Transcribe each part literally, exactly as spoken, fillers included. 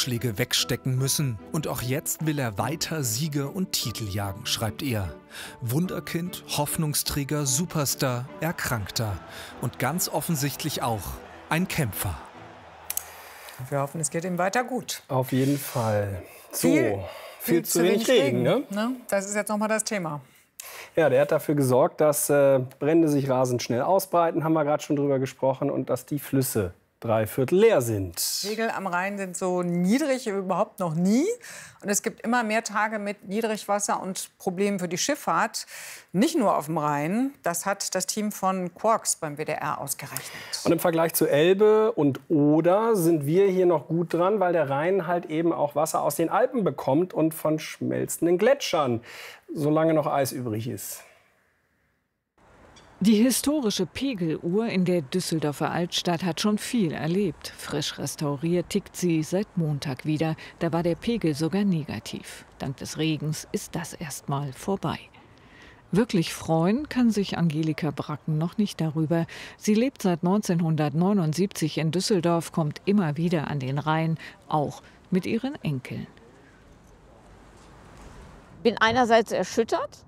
Niederschläge wegstecken müssen. Und auch jetzt will er weiter Siege und Titel jagen, schreibt er. Wunderkind, Hoffnungsträger, Superstar, Erkrankter. Und ganz offensichtlich auch ein Kämpfer. Wir hoffen, es geht ihm weiter gut. Auf jeden Fall. So, Viel, viel, viel zu wenig Regen, Regen ne? ne? Das ist jetzt noch mal das Thema. Ja, der hat dafür gesorgt, dass äh, Brände sich rasend schnell ausbreiten, haben wir gerade schon drüber gesprochen, und dass die Flüsse drei Viertel leer sind. Pegel am Rhein sind so niedrig wie überhaupt noch nie. Und es gibt immer mehr Tage mit Niedrigwasser und Problemen für die Schifffahrt. Nicht nur auf dem Rhein. Das hat das Team von Quarks beim W D R ausgerechnet. Und im Vergleich zu Elbe und Oder sind wir hier noch gut dran, weil der Rhein halt eben auch Wasser aus den Alpen bekommt und von schmelzenden Gletschern, solange noch Eis übrig ist. Die historische Pegeluhr in der Düsseldorfer Altstadt hat schon viel erlebt. Frisch restauriert tickt sie seit Montag wieder. Da war der Pegel sogar negativ. Dank des Regens ist das erstmal vorbei. Wirklich freuen kann sich Angelika Bracken noch nicht darüber. Sie lebt seit neunzehnhundertneunundsiebzig in Düsseldorf, kommt immer wieder an den Rhein, auch mit ihren Enkeln. Ich bin einerseits erschüttert.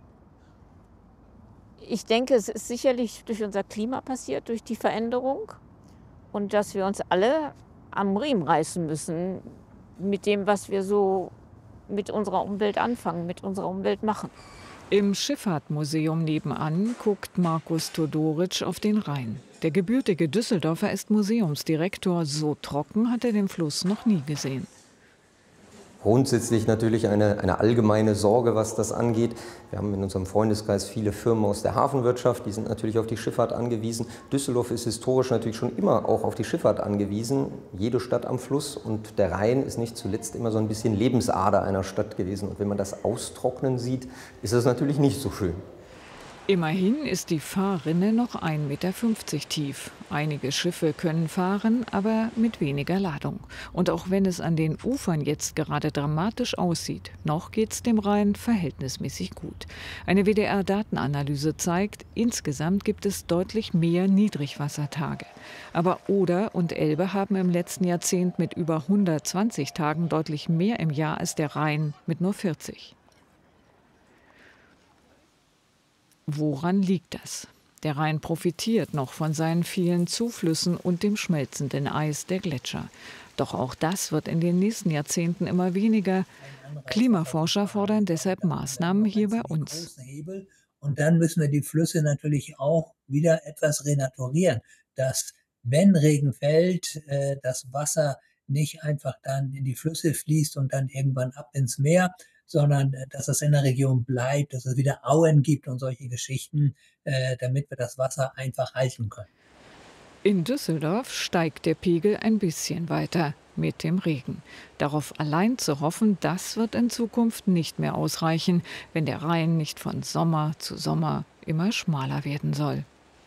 Ich denke, es ist sicherlich durch unser Klima passiert, durch die Veränderung. Und dass wir uns alle am Riemen reißen müssen mit dem, was wir so mit unserer Umwelt anfangen, mit unserer Umwelt machen. Im Schifffahrtmuseum nebenan guckt Markus Todoritsch auf den Rhein. Der gebürtige Düsseldorfer ist Museumsdirektor. So trocken hat er den Fluss noch nie gesehen. Grundsätzlich natürlich eine, eine allgemeine Sorge, was das angeht. Wir haben in unserem Freundeskreis viele Firmen aus der Hafenwirtschaft, die sind natürlich auf die Schifffahrt angewiesen. Düsseldorf ist historisch natürlich schon immer auch auf die Schifffahrt angewiesen, jede Stadt am Fluss. Und der Rhein ist nicht zuletzt immer so ein bisschen Lebensader einer Stadt gewesen. Und wenn man das austrocknen sieht, ist das natürlich nicht so schön. Immerhin ist die Fahrrinne noch ein Meter fünfzig tief. Einige Schiffe können fahren, aber mit weniger Ladung. Und auch wenn es an den Ufern jetzt gerade dramatisch aussieht, noch geht's dem Rhein verhältnismäßig gut. Eine W D R-Datenanalyse zeigt, insgesamt gibt es deutlich mehr Niedrigwassertage. Aber Oder und Elbe haben im letzten Jahrzehnt mit über hundertzwanzig Tagen deutlich mehr im Jahr als der Rhein mit nur vierzig. Woran liegt das? Der Rhein profitiert noch von seinen vielen Zuflüssen und dem schmelzenden Eis der Gletscher. Doch auch das wird in den nächsten Jahrzehnten immer weniger. Klimaforscher fordern deshalb Maßnahmen hier bei uns. Und dann müssen wir die Flüsse natürlich auch wieder etwas renaturieren, dass, wenn Regen fällt, das Wasser nicht einfach dann in die Flüsse fließt und dann irgendwann ab ins Meer, sondern dass es in der Region bleibt, dass es wieder Auen gibt und solche Geschichten, äh, damit wir das Wasser einfach halten können. In Düsseldorf steigt der Pegel ein bisschen weiter mit dem Regen. Darauf allein zu hoffen, das wird in Zukunft nicht mehr ausreichen, wenn der Rhein nicht von Sommer zu Sommer immer schmaler werden soll.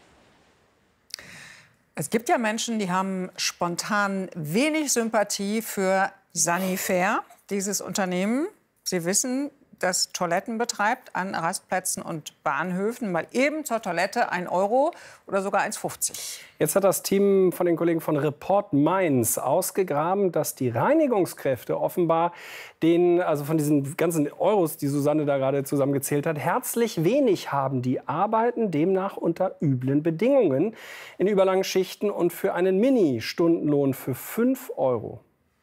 Es gibt ja Menschen, die haben spontan wenig Sympathie für Sanifair, dieses Unternehmen. Sie wissen, das Toiletten betreibt an Rastplätzen und Bahnhöfen. Mal eben zur Toilette ein Euro oder sogar eins fünfzig. Jetzt hat das Team von den Kollegen von Report Mainz ausgegraben, dass die Reinigungskräfte offenbar den, also von diesen ganzen Euros, die Susanne da gerade zusammengezählt hat, herzlich wenig haben. Die arbeiten demnach unter üblen Bedingungen in überlangen Schichten und für einen Mini-Stundenlohn für fünf Euro.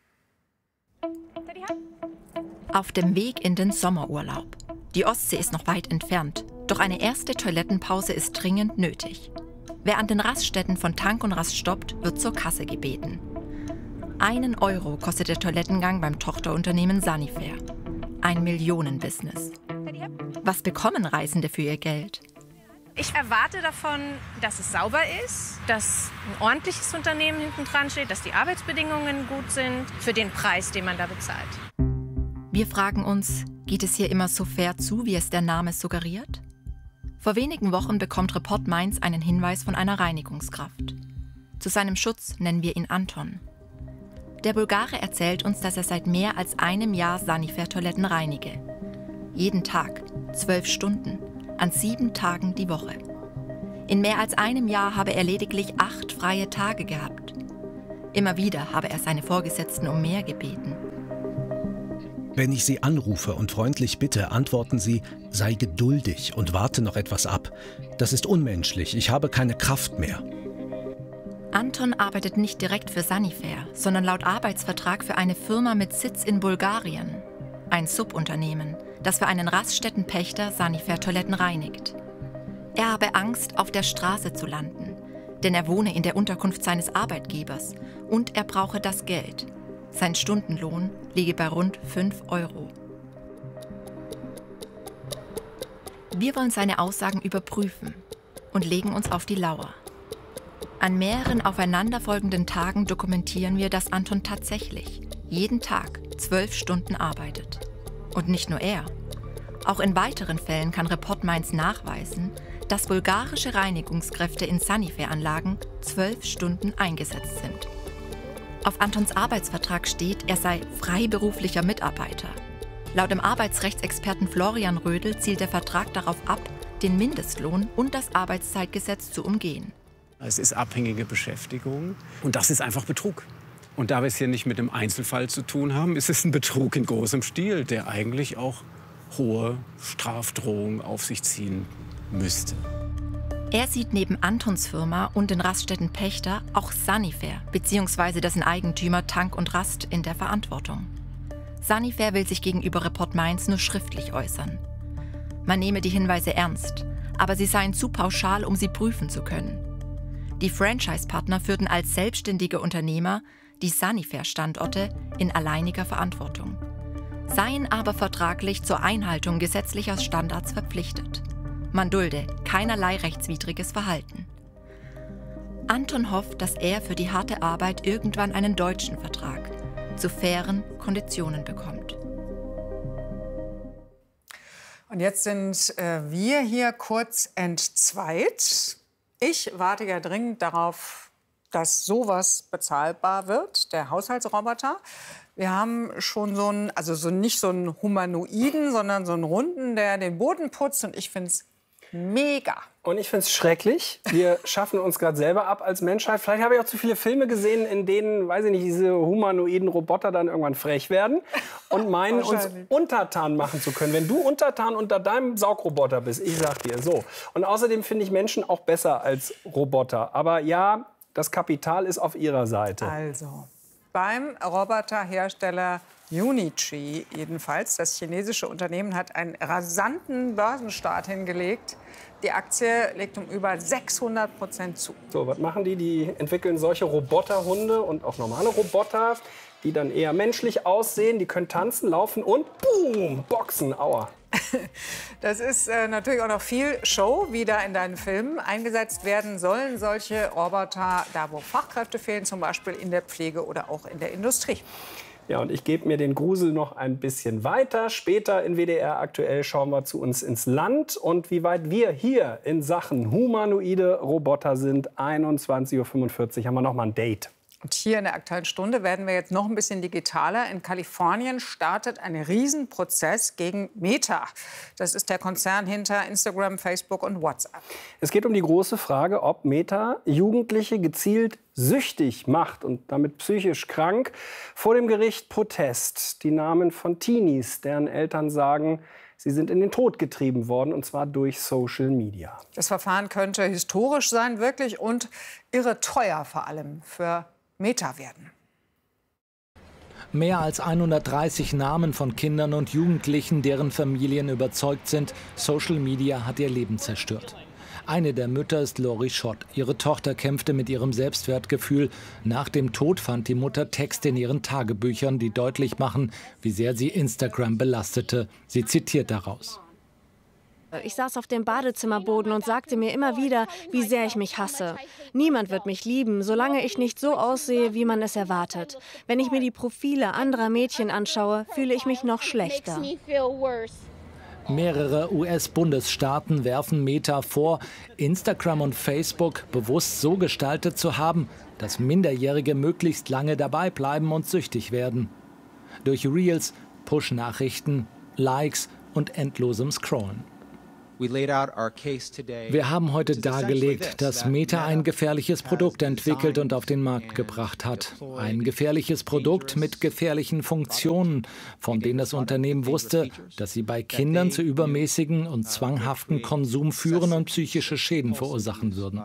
Auf dem Weg in den Sommerurlaub. Die Ostsee ist noch weit entfernt, doch eine erste Toilettenpause ist dringend nötig. Wer an den Raststätten von Tank und Rast stoppt, wird zur Kasse gebeten. Einen Euro kostet der Toilettengang beim Tochterunternehmen Sanifair. Ein Millionenbusiness. Was bekommen Reisende für ihr Geld? Ich erwarte davon, dass es sauber ist, dass ein ordentliches Unternehmen hinten dran steht, dass die Arbeitsbedingungen gut sind für den Preis, den man da bezahlt. Wir fragen uns, geht es hier immer so fair zu, wie es der Name suggeriert? Vor wenigen Wochen bekommt Report Mainz einen Hinweis von einer Reinigungskraft. Zu seinem Schutz nennen wir ihn Anton. Der Bulgare erzählt uns, dass er seit mehr als einem Jahr Sanifair-Toiletten reinige. Jeden Tag, zwölf Stunden, an sieben Tagen die Woche. In mehr als einem Jahr habe er lediglich acht freie Tage gehabt. Immer wieder habe er seine Vorgesetzten um mehr gebeten. Wenn ich Sie anrufe und freundlich bitte, antworten Sie, sei geduldig und warte noch etwas ab. Das ist unmenschlich, ich habe keine Kraft mehr. Anton arbeitet nicht direkt für Sanifair, sondern laut Arbeitsvertrag für eine Firma mit Sitz in Bulgarien. Ein Subunternehmen, das für einen Raststättenpächter Sanifair-Toiletten reinigt. Er habe Angst, auf der Straße zu landen, denn er wohne in der Unterkunft seines Arbeitgebers und er brauche das Geld. Sein Stundenlohn liege bei rund fünf Euro. Wir wollen seine Aussagen überprüfen und legen uns auf die Lauer. An mehreren aufeinanderfolgenden Tagen dokumentieren wir, dass Anton tatsächlich jeden Tag zwölf Stunden arbeitet. Und nicht nur er. Auch in weiteren Fällen kann Report Mainz nachweisen, dass bulgarische Reinigungskräfte in Sanifair-Anlagen zwölf Stunden eingesetzt sind. Auf Antons Arbeitsvertrag steht, er sei freiberuflicher Mitarbeiter. Laut dem Arbeitsrechtsexperten Florian Rödel zielt der Vertrag darauf ab, den Mindestlohn und das Arbeitszeitgesetz zu umgehen. Es ist abhängige Beschäftigung und das ist einfach Betrug. Und da wir es hier nicht mit einem Einzelfall zu tun haben, ist es ein Betrug in großem Stil, der eigentlich auch hohe Strafdrohungen auf sich ziehen müsste. Er sieht neben Antons Firma und den Raststätten Pächter auch Sanifair bzw. dessen Eigentümer Tank und Rast in der Verantwortung. Sanifair will sich gegenüber Report Mainz nur schriftlich äußern. Man nehme die Hinweise ernst, aber sie seien zu pauschal, um sie prüfen zu können. Die Franchise-Partner führten als selbstständige Unternehmer die Sanifair-Standorte in alleiniger Verantwortung, seien aber vertraglich zur Einhaltung gesetzlicher Standards verpflichtet. Man dulde keinerlei rechtswidriges Verhalten. Anton hofft, dass er für die harte Arbeit irgendwann einen deutschen Vertrag zu fairen Konditionen bekommt. Und jetzt sind äh, wir hier kurz entzweit. Ich warte ja dringend darauf, dass sowas bezahlbar wird, der Haushaltsroboter. Wir haben schon so einen, also so nicht so einen Humanoiden, sondern so einen Runden, der den Boden putzt. Und ich finde es mega. Und ich finde es schrecklich. Wir schaffen uns gerade selber ab als Menschheit. Vielleicht habe ich auch zu viele Filme gesehen, in denen, weiß ich nicht, diese humanoiden Roboter dann irgendwann frech werden und meinen, uns untertan machen zu können. Wenn du untertan unter deinem Saugroboter bist, ich sag dir so. Und außerdem finde ich Menschen auch besser als Roboter. Aber ja, das Kapital ist auf ihrer Seite. Also, beim Roboterhersteller Unitree jedenfalls, das chinesische Unternehmen, hat einen rasanten Börsenstart hingelegt. Die Aktie legt um über sechshundert Prozent zu. So, was machen die? Die entwickeln solche Roboterhunde und auch normale Roboter, die dann eher menschlich aussehen. Die können tanzen, laufen und boom, boxen. Aua. Das ist äh, natürlich auch noch viel Show, wie da in deinen Filmen eingesetzt werden sollen. Solche Roboter, da wo Fachkräfte fehlen, zum Beispiel in der Pflege oder auch in der Industrie. Ja, und ich gebe mir den Grusel noch ein bisschen weiter. Später in W D R aktuell schauen wir zu uns ins Land und wie weit wir hier in Sachen humanoide Roboter sind. einundzwanzig Uhr fünfundvierzig haben wir noch mal ein Date. Und hier in der Aktuellen Stunde werden wir jetzt noch ein bisschen digitaler. In Kalifornien startet ein Riesenprozess gegen Meta. Das ist der Konzern hinter Instagram, Facebook und WhatsApp. Es geht um die große Frage, ob Meta Jugendliche gezielt süchtig macht und damit psychisch krank. Vor dem Gericht Protest. Die Namen von Teenies, deren Eltern sagen, sie sind in den Tod getrieben worden, und zwar durch Social Media. Das Verfahren könnte historisch sein, wirklich, und irre teuer vor allem für Meta werden. Mehr als hundertdreißig Namen von Kindern und Jugendlichen, deren Familien überzeugt sind, Social Media hat ihr Leben zerstört. Eine der Mütter ist Lori Schott. Ihre Tochter kämpfte mit ihrem Selbstwertgefühl. Nach dem Tod fand die Mutter Texte in ihren Tagebüchern, die deutlich machen, wie sehr sie Instagram belastete. Sie zitiert daraus. Ich saß auf dem Badezimmerboden und sagte mir immer wieder, wie sehr ich mich hasse. Niemand wird mich lieben, solange ich nicht so aussehe, wie man es erwartet. Wenn ich mir die Profile anderer Mädchen anschaue, fühle ich mich noch schlechter. Mehrere U S-Bundesstaaten werfen Meta vor, Instagram und Facebook bewusst so gestaltet zu haben, dass Minderjährige möglichst lange dabei bleiben und süchtig werden. Durch Reels, Push-Nachrichten, Likes und endlosem Scrollen. Wir haben heute dargelegt, dass Meta ein gefährliches Produkt entwickelt und auf den Markt gebracht hat. Ein gefährliches Produkt mit gefährlichen Funktionen, von denen das Unternehmen wusste, dass sie bei Kindern zu übermäßigen und zwanghaften Konsum führen und psychische Schäden verursachen würden.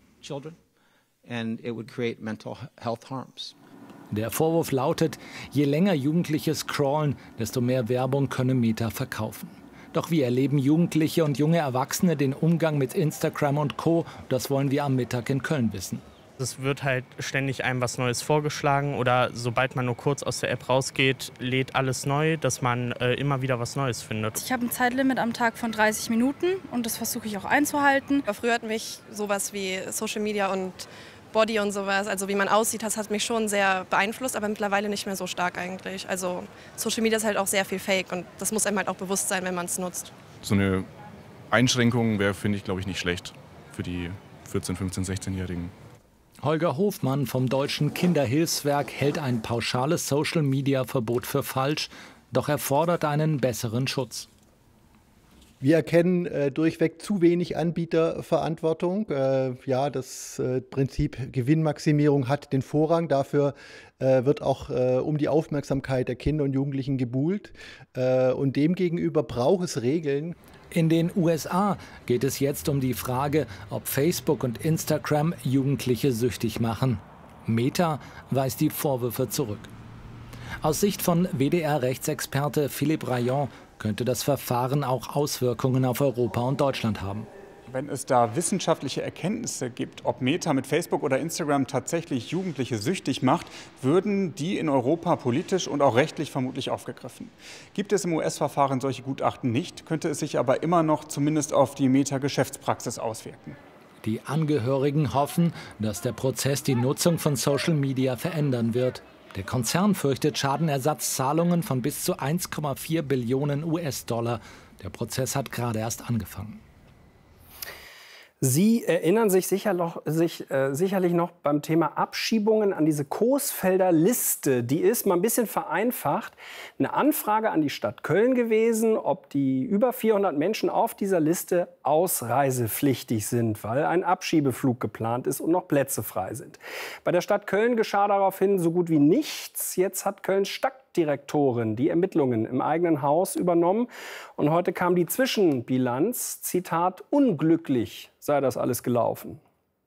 Der Vorwurf lautet, je länger Jugendliche scrollen, desto mehr Werbung könne Meta verkaufen. Doch wie erleben Jugendliche und junge Erwachsene den Umgang mit Instagram und Co.? Das wollen wir am Mittag in Köln wissen. Es wird halt ständig einem was Neues vorgeschlagen oder sobald man nur kurz aus der App rausgeht, lädt alles neu, dass man äh, immer wieder was Neues findet. Ich habe ein Zeitlimit am Tag von dreißig Minuten und das versuche ich auch einzuhalten. Früher hat mich sowas wie Social Media und Body und sowas, also wie man aussieht, das hat mich schon sehr beeinflusst, aber mittlerweile nicht mehr so stark eigentlich. Also Social Media ist halt auch sehr viel Fake und das muss einem halt auch bewusst sein, wenn man es nutzt. So eine Einschränkung wäre, finde ich, glaube ich, nicht schlecht für die vierzehn-, fünfzehn-, sechzehnjährigen. Holger Hofmann vom Deutschen Kinderhilfswerk hält ein pauschales Social-Media-Verbot für falsch, doch er fordert einen besseren Schutz. Wir erkennen äh, durchweg zu wenig Anbieterverantwortung. Äh, ja, das äh, Prinzip Gewinnmaximierung hat den Vorrang. Dafür äh, wird auch äh, um die Aufmerksamkeit der Kinder und Jugendlichen gebuhlt. Äh, und demgegenüber braucht es Regeln. In den U S A geht es jetzt um die Frage, ob Facebook und Instagram Jugendliche süchtig machen. Meta weist die Vorwürfe zurück. Aus Sicht von W D R-Rechtsexperte Philippe Rayon könnte das Verfahren auch Auswirkungen auf Europa und Deutschland haben. Wenn es da wissenschaftliche Erkenntnisse gibt, ob Meta mit Facebook oder Instagram tatsächlich Jugendliche süchtig macht, würden die in Europa politisch und auch rechtlich vermutlich aufgegriffen. Gibt es im U S-Verfahren solche Gutachten nicht, könnte es sich aber immer noch zumindest auf die Meta-Geschäftspraxis auswirken. Die Angehörigen hoffen, dass der Prozess die Nutzung von Social Media verändern wird. Der Konzern fürchtet Schadenersatzzahlungen von bis zu eins Komma vier Billionen U S-Dollar. Der Prozess hat gerade erst angefangen. Sie erinnern sich, sicher noch, sich äh, sicherlich noch beim Thema Abschiebungen an diese Coesfelder Liste. Die ist mal ein bisschen vereinfacht eine Anfrage an die Stadt Köln gewesen, ob die über vierhundert Menschen auf dieser Liste ausreisepflichtig sind, weil ein Abschiebeflug geplant ist und noch Plätze frei sind. Bei der Stadt Köln geschah daraufhin so gut wie nichts. Jetzt hat Kölns Stadtdirektorin die Ermittlungen im eigenen Haus übernommen. Und heute kam die Zwischenbilanz, Zitat, unglücklich sei das alles gelaufen.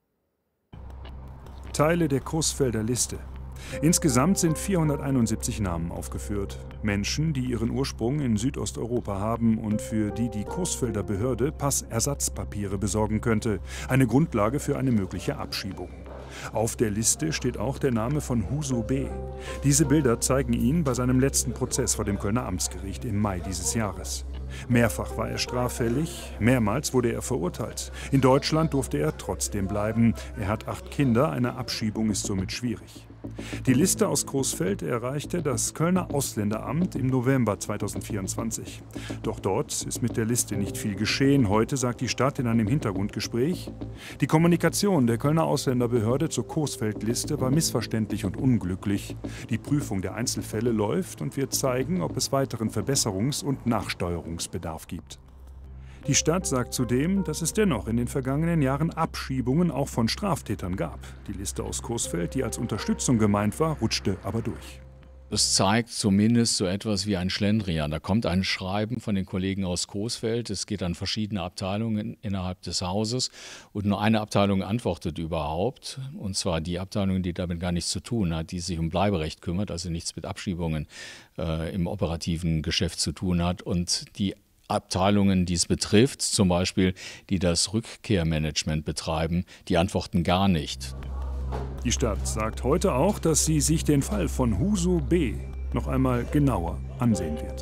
Teile der Coesfelder Liste. Insgesamt sind vierhunderteinundsiebzig Namen aufgeführt. Menschen, die ihren Ursprung in Südosteuropa haben und für die die Coesfelder Behörde Passersatzpapiere besorgen könnte. Eine Grundlage für eine mögliche Abschiebung. Auf der Liste steht auch der Name von Huso B. Diese Bilder zeigen ihn bei seinem letzten Prozess vor dem Kölner Amtsgericht im Mai dieses Jahres. Mehrfach war er straffällig, mehrmals wurde er verurteilt. In Deutschland durfte er trotzdem bleiben. Er hat acht Kinder, eine Abschiebung ist somit schwierig. Die Liste aus Coesfeld erreichte das Kölner Ausländeramt im November zweitausendvierundzwanzig. Doch dort ist mit der Liste nicht viel geschehen. Heute sagt die Stadt in einem Hintergrundgespräch: Die Kommunikation der Kölner Ausländerbehörde zur Coesfeld-Liste war missverständlich und unglücklich. Die Prüfung der Einzelfälle läuft und wird zeigen, ob es weiteren Verbesserungs- und Nachsteuerungsbedarf gibt. Die Stadt sagt zudem, dass es dennoch in den vergangenen Jahren Abschiebungen auch von Straftätern gab. Die Liste aus Coesfeld, die als Unterstützung gemeint war, rutschte aber durch. Es zeigt zumindest so etwas wie ein Schlendrian. Da kommt ein Schreiben von den Kollegen aus Coesfeld. Es geht an verschiedene Abteilungen innerhalb des Hauses. Und nur eine Abteilung antwortet überhaupt. Und zwar die Abteilung, die damit gar nichts zu tun hat, die sich um Bleiberecht kümmert, also nichts mit Abschiebungen äh, im operativen Geschäft zu tun hat. Und die Abteilungen, die es betrifft, zum Beispiel, die das Rückkehrmanagement betreiben, die antworten gar nicht. Die Stadt sagt heute auch, dass sie sich den Fall von Huso B. noch einmal genauer ansehen wird.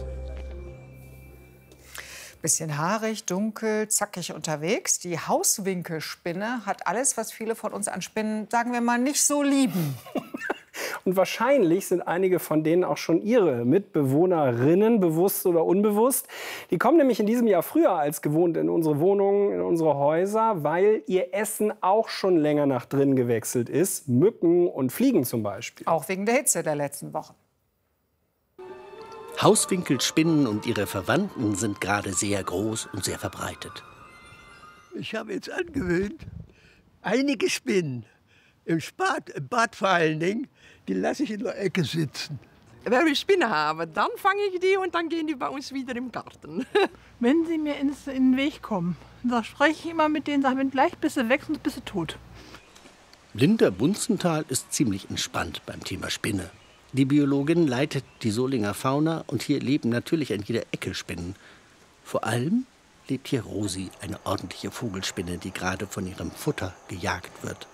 Bisschen haarig, dunkel, zackig unterwegs. Die Hauswinkelspinne hat alles, was viele von uns an Spinnen, sagen wir mal, nicht so lieben. Und wahrscheinlich sind einige von denen auch schon ihre Mitbewohnerinnen, bewusst oder unbewusst. Die kommen nämlich in diesem Jahr früher als gewohnt in unsere Wohnungen, in unsere Häuser, weil ihr Essen auch schon länger nach drin gewechselt ist. Mücken und Fliegen zum Beispiel. Auch wegen der Hitze der letzten Wochen. Hauswinkelspinnen und ihre Verwandten sind gerade sehr groß und sehr verbreitet. Ich habe jetzt angewöhnt, einige Spinnen, im, Spat, im Bad vor allen Dingen, die lasse ich in der Ecke sitzen. Wenn wir Spinnen haben, dann fange ich die und dann gehen die bei uns wieder im Garten. Wenn sie mir ins, in den Weg kommen, da spreche ich immer mit denen, sage, gleich bist du weg, sonst bist du tot. Linda Bunzenthal ist ziemlich entspannt beim Thema Spinne. Die Biologin leitet die Solinger Fauna und hier leben natürlich an jeder Ecke Spinnen. Vor allem lebt hier Rosi, eine ordentliche Vogelspinne, die gerade von ihrem Futter gejagt wird.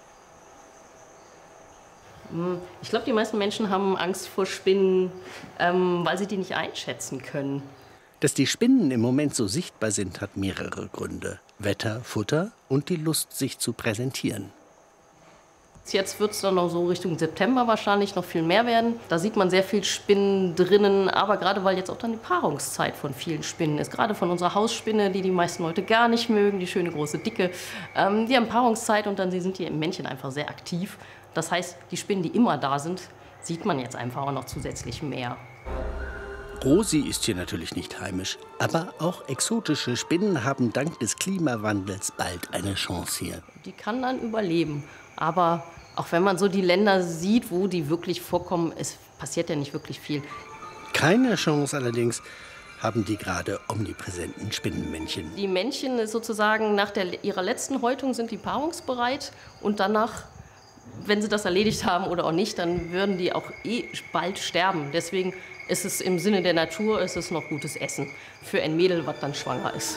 Ich glaube, die meisten Menschen haben Angst vor Spinnen, ähm, weil sie die nicht einschätzen können. Dass die Spinnen im Moment so sichtbar sind, hat mehrere Gründe. Wetter, Futter und die Lust, sich zu präsentieren. Jetzt wird es dann noch so Richtung September wahrscheinlich noch viel mehr werden. Da sieht man sehr viel Spinnen drinnen, aber gerade weil jetzt auch dann die Paarungszeit von vielen Spinnen ist. Gerade von unserer Hausspinne, die die meisten Leute gar nicht mögen, die schöne große Dicke. Ähm, die haben Paarungszeit und dann sind die Männchen einfach sehr aktiv. Das heißt, die Spinnen, die immer da sind, sieht man jetzt einfach auch noch zusätzlich mehr. Rosi ist hier natürlich nicht heimisch, aber auch exotische Spinnen haben dank des Klimawandels bald eine Chance hier. Die kann dann überleben, aber auch wenn man so die Länder sieht, wo die wirklich vorkommen, es passiert ja nicht wirklich viel. Keine Chance allerdings haben die gerade omnipräsenten Spinnenmännchen. Die Männchen sozusagen nach der, ihrer letzten Häutung sind die paarungsbereit und danach, wenn sie das erledigt haben oder auch nicht, dann würden die auch eh bald sterben. Deswegen ist es im Sinne der Natur, ist es noch gutes Essen für ein Mädel, was dann schwanger ist.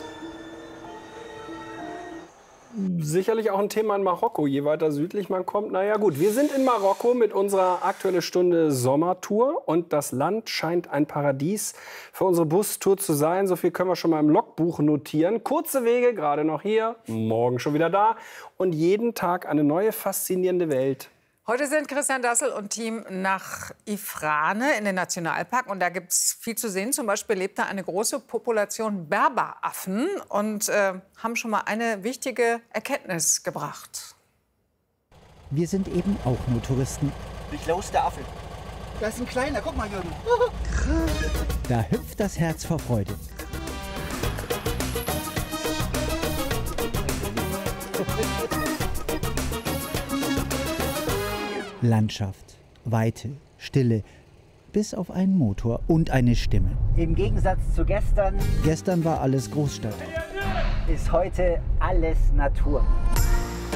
Sicherlich auch ein Thema in Marokko. Je weiter südlich man kommt, naja gut. Wir sind in Marokko mit unserer Aktuelle Stunde Sommertour. Und das Land scheint ein Paradies für unsere Bustour zu sein. So viel können wir schon mal im Logbuch notieren. Kurze Wege, gerade noch hier, morgen schon wieder da. Und jeden Tag eine neue faszinierende Welt. Heute sind Christian Dassel und Team nach Ifrane in den Nationalpark. Und da gibt es viel zu sehen. Zum Beispiel lebt da eine große Population Berberaffen und äh, haben schon mal eine wichtige Erkenntnis gebracht. Wir sind eben auch nur Touristen. Wie groß ist der Affe? Das ist ein kleiner, guck mal, Jürgen. Da hüpft das Herz vor Freude. Landschaft, Weite, Stille, bis auf einen Motor und eine Stimme. Im Gegensatz zu gestern Gestern war alles Großstadt. ist heute alles Natur.